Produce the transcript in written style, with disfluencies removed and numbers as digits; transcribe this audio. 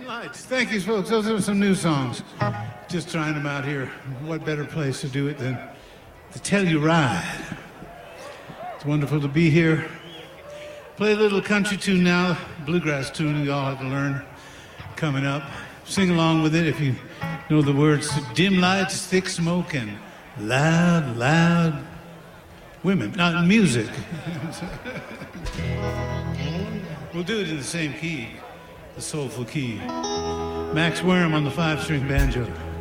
Lights. Thank you, folks. Those are some new songs. Just trying them out here. What better place to do it than to Telluride? It's wonderful to be here. Play a little country tune now, bluegrass tune you all have to learn coming up. Sing along with it if you know the words. Dim lights, thick smoke, and loud, loud women. Not music. We'll do it in the same key, the soulful key. Max Worm on the 5-string banjo.